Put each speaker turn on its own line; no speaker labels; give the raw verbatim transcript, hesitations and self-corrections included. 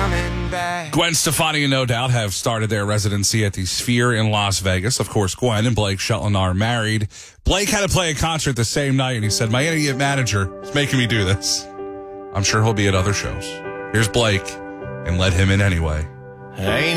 coming back.
Gwen Stefani and No Doubt have started their residency at the Sphere in Las Vegas. Of course, Gwen and Blake Shelton are married. Blake had to play a concert the same night, and he said, my idiot manager is making me do this. I'm sure he'll be at other shows. Here's Blake, and let him in anyway.
Ain't